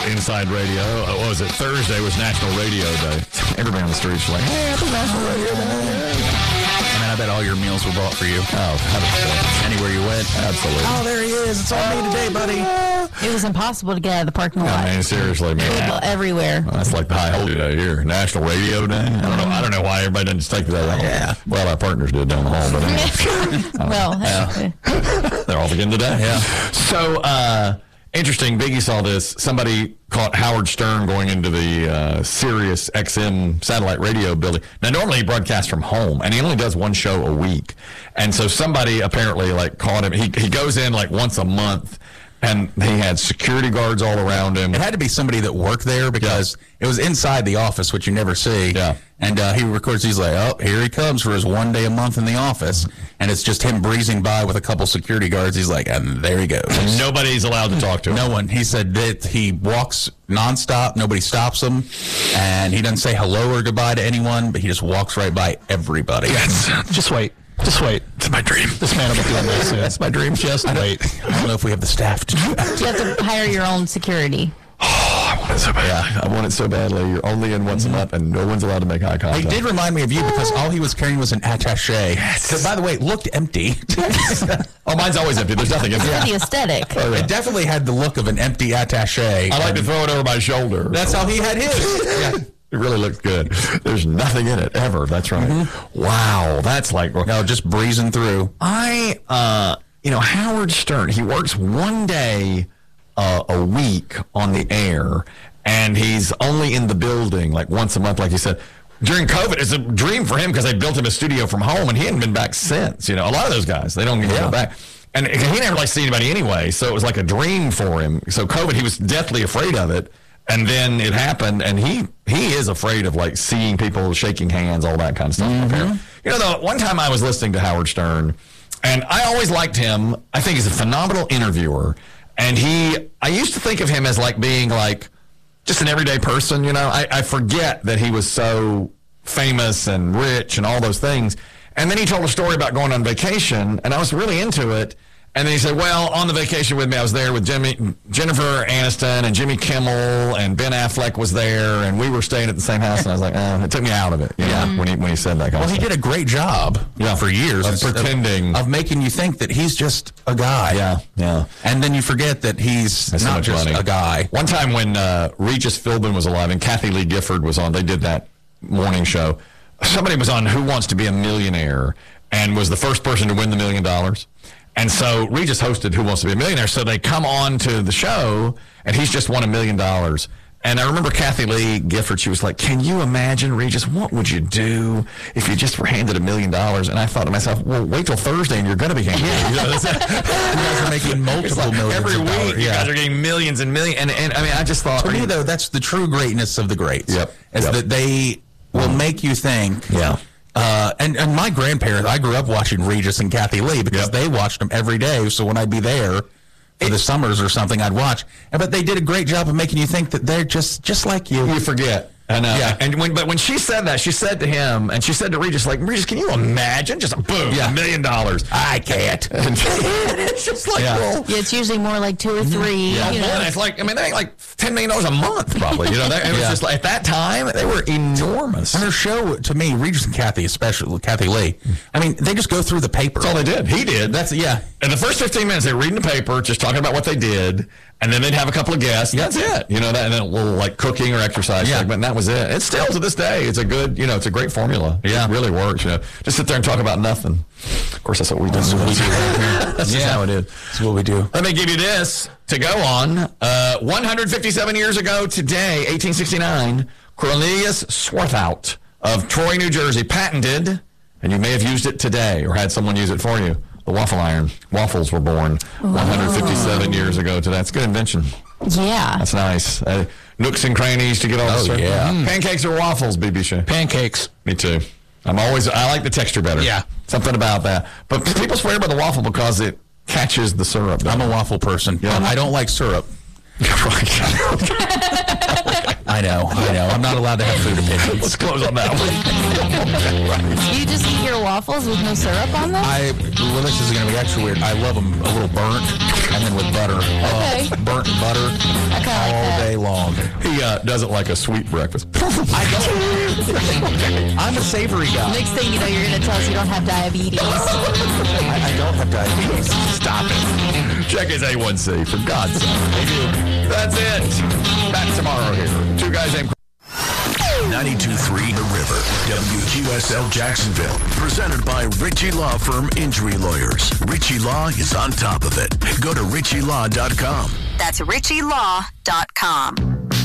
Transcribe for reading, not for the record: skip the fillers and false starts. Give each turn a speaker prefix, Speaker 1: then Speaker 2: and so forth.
Speaker 1: Inside Radio. What was it? Thursday was National Radio Day. Everybody on the streets was like, hey, happy National Radio Day.
Speaker 2: I bet all your meals were bought for you.
Speaker 1: Oh,
Speaker 2: anywhere you went.
Speaker 1: Absolutely.
Speaker 2: Oh, there he is. It's all me today, buddy.
Speaker 3: It was impossible to get out of the parking lot.
Speaker 1: I mean, seriously, man.
Speaker 3: People everywhere.
Speaker 1: Well, that's like the high holy day here. National Radio Day. I don't know why everybody doesn't just take that.
Speaker 2: Yeah.
Speaker 1: Well, our partners did down the hall, but anyway.
Speaker 3: Well,
Speaker 1: They're off again today.
Speaker 2: Yeah.
Speaker 1: So, interesting. Biggie saw this. Somebody caught Howard Stern going into the Sirius XM satellite radio building. Now, normally he broadcasts from home, and he only does one show a week. And so somebody apparently caught him. He goes in once a month, and he had security guards all around him.
Speaker 2: It had to be somebody that worked there because it was inside the office, which you never see.
Speaker 1: Yeah.
Speaker 2: And he records, he's like, oh, here he comes for his 1 day a month in the office. And it's just him breezing by with a couple security guards. He's like, and there he goes.
Speaker 1: Nobody's allowed to talk to him.
Speaker 2: No one. He said that he walks nonstop. Nobody stops him. And he doesn't say hello or goodbye to anyone, but he just walks right by everybody.
Speaker 4: Just wait. Just wait.
Speaker 1: It's my dream.
Speaker 4: This man will be doing this soon.
Speaker 1: That's my dream.
Speaker 4: Just wait.
Speaker 2: I don't know if we have the staff to do that.
Speaker 3: you have to hire your own security.
Speaker 1: I want it so bad. Yeah, I want it so badly. You're only in once a month, and no one's allowed to make eye contact.
Speaker 2: He did remind me of you because all he was carrying was an attaché. Yes. By the way, it looked empty.
Speaker 1: Oh, mine's always empty. There's nothing in
Speaker 3: For
Speaker 1: there.
Speaker 3: the aesthetic.
Speaker 1: Oh, yeah.
Speaker 2: It definitely had the look of an empty attaché.
Speaker 1: I like to throw it over my shoulder.
Speaker 2: That's how he had his. Yeah.
Speaker 1: It really looks good. There's nothing in it ever. That's right. Wow, that's no,
Speaker 2: just breezing through.
Speaker 1: Howard Stern. He works 1 day a week on the air, and he's only in the building once a month, like you said. During COVID, it's a dream for him because they built him a studio from home, and he hadn't been back since. A lot of those guys, they don't even go back. And he never likes to see anybody anyway, so it was like a dream for him. So COVID, he was deathly afraid of it. And then it happened, and he is afraid of seeing people, shaking hands, all that kind of stuff. The one time I was listening to Howard Stern, and I always liked him. I think he's a phenomenal interviewer, and I used to think of him as being just an everyday person. I forget that he was so famous and rich and all those things. And then he told a story about going on vacation, and I was really into it. And then he said, well, on the vacation with me, I was there with Jennifer Aniston and Jimmy Kimmel, and Ben Affleck was there, and we were staying at the same house. And I was like, it took me out of it, when he said that kind of stuff.
Speaker 2: He did a great job for years
Speaker 1: of pretending.
Speaker 2: Of making you think that he's just a guy.
Speaker 1: Yeah.
Speaker 2: And then you forget that he's not just a guy.
Speaker 1: One time when Regis Philbin was alive and Kathy Lee Gifford was on, they did that morning show. Somebody was on Who Wants to Be a Millionaire and was the first person to win the $1 million. And so Regis hosted Who Wants to Be a Millionaire. So they come on to the show, and he's just won $1 million. And I remember Kathy Lee Gifford, she was like, can you imagine, Regis, what would you do if you just were handed $1 million? And I thought to myself, well, wait till Thursday, and you're going to be handed $1 million.
Speaker 2: You guys are making multiple millions
Speaker 1: every
Speaker 2: of
Speaker 1: week,
Speaker 2: dollars.
Speaker 1: you guys are getting millions and millions. And I mean, I just thought.
Speaker 2: To me, though, that's the true greatness of the greats.
Speaker 1: Yep.
Speaker 2: That they will make you think.
Speaker 1: Yeah.
Speaker 2: And my grandparents, I grew up watching Regis and Kathy Lee because they watched them every day. So when I'd be there for the summers or something, I'd watch. But they did a great job of making you think that they're just like you.
Speaker 1: You forget. And when she said that, she said to him, and she said to Regis, Regis, can you imagine? Just boom, $1 million.
Speaker 2: I can't.
Speaker 1: It's just well.
Speaker 3: Yeah, it's usually more like 2 or 3.
Speaker 1: Yeah, it's they make $10 million a month, probably. It was just at that time, they were enormous.
Speaker 2: And her show, to me, Regis and Kathy, especially Kathy Lee, I mean, they just go through the paper.
Speaker 1: That's all they did. He did. In the first 15 minutes, they were reading the paper, just talking about what they did, and then they'd have a couple of guests. That's it. And then a little cooking or exercise segment, and that was it. It's still to this day, it's a good, it's a great formula. It really works. Just sit there and talk about nothing. Of course, that's what we do. That's what we do right here. That's just how it is.
Speaker 2: That's what we do.
Speaker 1: Let me give you this to go on. 157 years ago today, 1869, Cornelius Swarthout of Troy, New Jersey, patented, and you may have used it today or had someone use it for you, the waffle iron. Waffles were born 157 years ago today. That's a good invention.
Speaker 3: Yeah.
Speaker 1: That's nice. Nooks and crannies to get all the stuff. Pancakes or waffles, BB Shea?
Speaker 4: Pancakes.
Speaker 1: Me too. I like the texture better.
Speaker 4: Yeah.
Speaker 1: Something about that. But people swear by the waffle because it catches the syrup.
Speaker 2: I'm a waffle person. Yeah. I don't like syrup. I know. I'm not allowed to have food opinions.
Speaker 1: Let's close on that one.
Speaker 3: You just eat your waffles with no syrup on them?
Speaker 2: This is going to be extra weird. I love them a little burnt, and then mine with butter.
Speaker 3: Okay.
Speaker 2: Burnt butter
Speaker 3: I kinda like
Speaker 2: all
Speaker 3: that.
Speaker 2: day long.
Speaker 1: He doesn't like a sweet breakfast.
Speaker 2: I don't. I'm a savory guy.
Speaker 3: Next thing you know, you're going to tell us you don't have diabetes.
Speaker 2: I don't have diabetes.
Speaker 1: Stop it. Check his A1C, for God's sake. That's it. Back tomorrow here. Two guys named
Speaker 5: 92.3 The River, WQSL Jacksonville. Presented by Ritchie Law Firm Injury Lawyers. Ritchie Law is on top of it. Go to ritchielaw.com.
Speaker 6: That's ritchielaw.com.